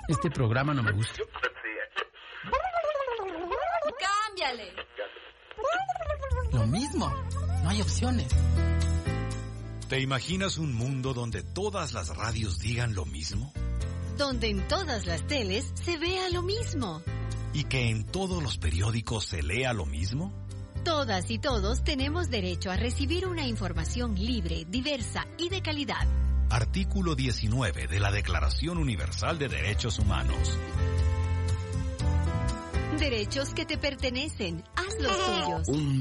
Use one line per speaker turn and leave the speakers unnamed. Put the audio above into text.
Este programa no me gusta.
¡Cámbiale!
Lo mismo. No hay opciones.
¿Te imaginas un mundo donde todas las radios digan lo mismo?
Donde en todas las teles se vea lo mismo.
¿Y que en todos los periódicos se lea lo mismo?
Todas y todos tenemos derecho a recibir una información libre, diversa y de calidad.
Artículo 19 de la Declaración Universal de Derechos Humanos.
Derechos que te pertenecen. Haz los tuyos.